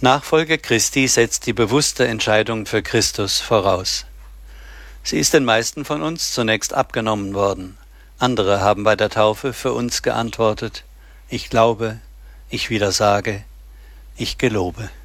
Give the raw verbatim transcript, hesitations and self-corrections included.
Nachfolge Christi setzt die bewusste Entscheidung für Christus voraus. Sie ist den meisten von uns zunächst abgenommen worden. Andere haben bei der Taufe für uns geantwortet: Ich glaube, ich widersage, ich gelobe.